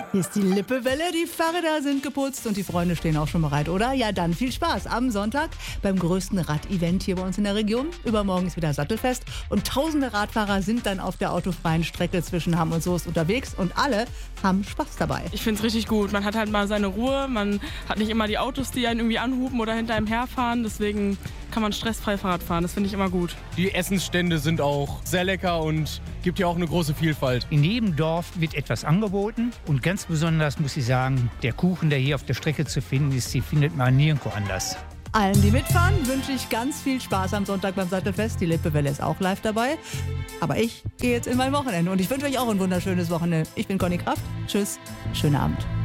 Hier ist die Lippewelle, die Fahrräder sind geputzt und die Freunde stehen auch schon bereit, oder? Ja, dann viel Spaß am Sonntag beim größten Rad-Event hier bei uns in der Region. Übermorgen ist wieder Sattelfest und tausende Radfahrer sind dann auf der autofreien Strecke zwischen Hamm und Soest unterwegs und alle haben Spaß dabei. Ich finde es richtig gut. Man hat halt mal seine Ruhe, man hat nicht immer die Autos, die einen irgendwie anhupen oder hinter einem herfahren, deswegen kann man stressfrei Fahrrad fahren, das finde ich immer gut. Die Essensstände sind auch sehr lecker und gibt ja auch eine große Vielfalt. In jedem Dorf wird etwas angeboten und ganz besonders muss ich sagen, der Kuchen, der hier auf der Strecke zu finden ist, den findet man nirgendwo anders. Allen, die mitfahren, wünsche ich ganz viel Spaß am Sonntag beim Sattelfest. Die Lippewelle ist auch live dabei. Aber ich gehe jetzt in mein Wochenende und ich wünsche euch auch ein wunderschönes Wochenende. Ich bin Conny Kraft. Tschüss, schönen Abend.